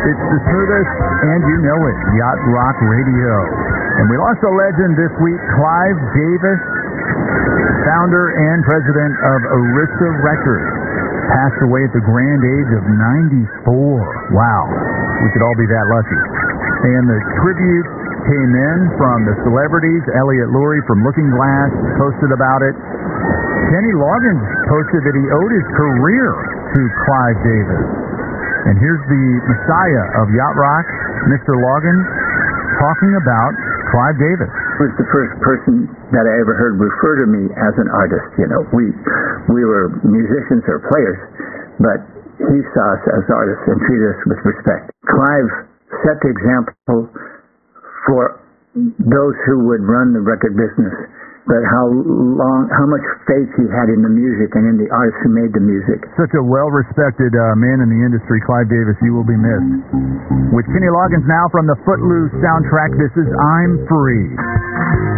It's the smoothest, and you know it, Yacht Rock Radio. And we lost a legend this week, Clive Davis, founder and president of Arista Records. Passed away at the grand age of 94. Wow, we could all be that lucky. And the tribute came in from the celebrities. Elliot Lurie from Looking Glass posted about it. Kenny Loggins posted that he owed his career to Clive Davis. And here's the messiah of Yacht Rock, Mr. Loggins, talking about Clive Davis. He was the first person that I ever heard refer to me as an artist. You know, we were musicians or players, but he saw us as artists and treated us with respect. Clive set the example for those who would run the record business, but how much faith he had in the music and in the artists who made the music. Such a well-respected man in the industry, Clive Davis. You will be missed. With Kenny Loggins now from the Footloose soundtrack, this is I'm Free.